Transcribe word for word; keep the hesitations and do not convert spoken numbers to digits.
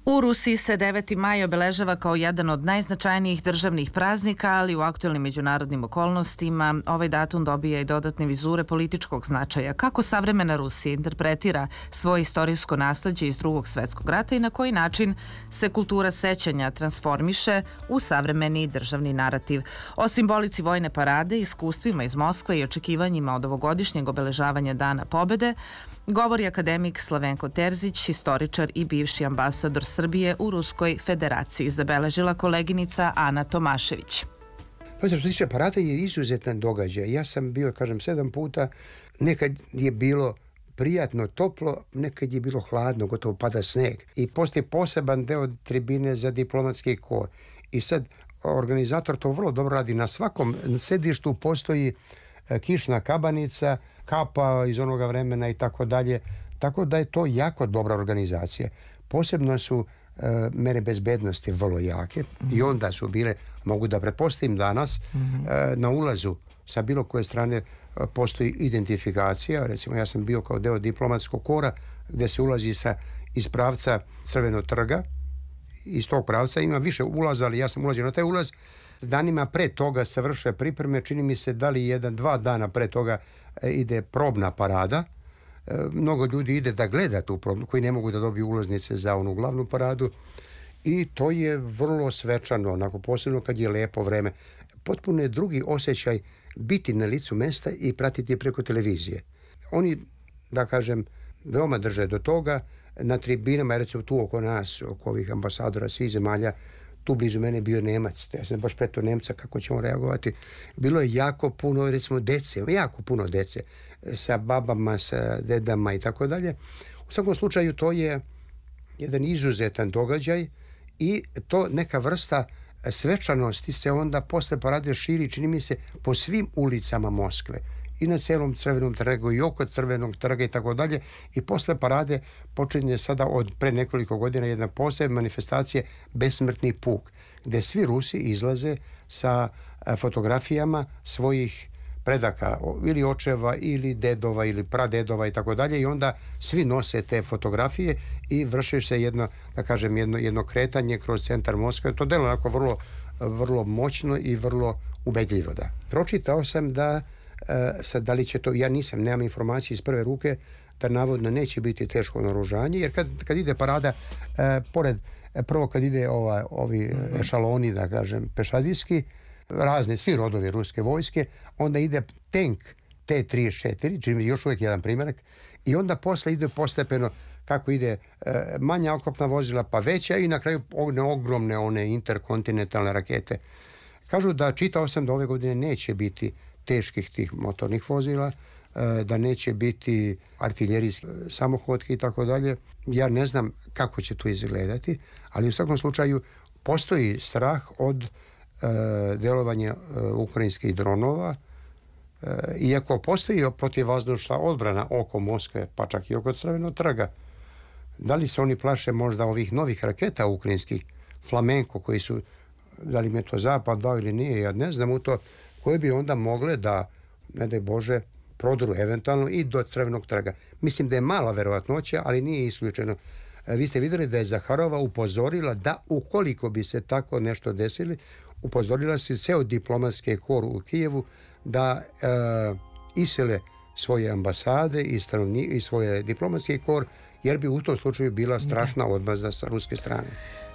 U Rusiji se deveti maj obeležava kao jedan od najznačajnijih državnih praznika, ali u aktuelnim međunarodnim okolnostima ovaj datum dobija i dodatne vizure političkog značaja. Kako savremena Rusija interpretira svoje istorijsko nasleđe iz Drugog svetskog rata i na koji način se kultura sećanja transformiše u savremeni državni narativ? O simbolici vojne parade, iskustvima iz Moskve i očekivanjima od ovogodišnjeg obeležavanja Dana pobede, govori akademik Slavenko Terzić, historičar i bivši ambasador Srbije u Ruskoj federaciji, zabeležila koleginica Ana Tomašević. Pa što se tiče parade je izuzetan događaj. Ja sam bio, kažem, sedam puta. Nekad je bilo prijatno, toplo, nekad je bilo hladno, gotovo pada sneg. I postoji poseban deo tribine za diplomatski kor. I sad organizator to vrlo dobro radi. Na svakom sedištu postoji kišna kabanica, kapa iz onoga vremena i tako dalje. Tako da je to jako dobra organizacija. Posebno su e, mere bezbednosti vrlo jake mm-hmm. i onda su bile, mogu da pretpostavim danas, mm-hmm. e, na ulazu sa bilo koje strane e, postoji identifikacija. Recimo ja sam bio kao deo diplomatskog kora gde se ulazi sa, iz pravca Crvenog trga. Iz tog pravca ima više ulaza, ali ja sam ulazio na taj ulaz. Danima pre toga se vrše pripreme, čini mi se da li jedan, dva dana pre toga e, ide probna parada. E, mnogo ljudi ide da gleda tu probnu, koji ne mogu da dobiju ulaznice za onu glavnu paradu i to je vrlo svečano, onako posebno kad je lepo vreme. Potpuno je drugi osjećaj biti na licu mesta i pratiti preko televizije. Oni, da kažem, veoma drže do toga. Na tribinama, recimo tu oko nas, oko ovih ambasadora svih zemalja, tu blizu mene bio Nemac, ja sam baš preto Nemca kako će on reagovati. Bilo je jako puno, recimo, dece, jako puno dece, sa babama, sa dedama i tako dalje. U svakom slučaju to je jedan izuzetan događaj i to neka vrsta svečanosti se onda posle parade širi, čini mi se, po svim ulicama Moskve. I na celom Crvenom trgu i oko Crvenog trga i tako dalje. I posle parade počinje sada od pre nekoliko godina jedna posebna manifestacija Besmrtni puk, gde svi Rusi izlaze sa fotografijama svojih predaka, ili očeva, ili dedova, ili pradedova i tako dalje, i onda svi nose te fotografije i vrši se jedno, da kažem, jedno, jedno kretanje kroz centar Moskve. To delo onako vrlo, vrlo moćno i vrlo ubedljivo. Da. Pročitao sam da Uh, sad da li će to, ja nisam, nemam informacije iz prve ruke da navodno neće biti teško naoružanje, jer kad, kad ide parada uh, pored, prvo kad ide ova, ovi mm-hmm. ešaloni, da kažem, pešadijski, razne, svi rodovi ruske vojske, onda ide tank T trideset četiri, čini još uvijek jedan primjerak, i onda posle ide postepeno kako ide uh, manja oklopna vozila pa veća i na kraju one ogromne one interkontinentalne rakete. Kažu da, čitao sam da ove godine neće biti teških tih motornih vozila, da neće biti artiljerijski samohodki i tako dalje. Ja ne znam kako će to izgledati, ali u svakom slučaju postoji strah od e, delovanja e, ukrajinskih dronova, e, iako postoji protivvazdušna odbrana oko Moskve, pa čak i oko Crvenog trga. Da li se oni plaše možda ovih novih raketa ukrajinskih, Flamenko, koji su, da li mi je to zapad dao ili nije, ja ne znam u to, koje bi onda mogle da, ne daj Bože, prodru eventualno i do Crvenog trga. Mislim da je mala verovatnoća, ali nije isključeno. Vi ste vidjeli da je Zaharova upozorila da ukoliko bi se tako nešto desili, upozorila se ceo diplomatski kor u Kijevu da e, isele svoje ambasade i, stanovni, i svoje diplomatski kor, jer bi u tom slučaju bila strašna odmazda sa ruske strane.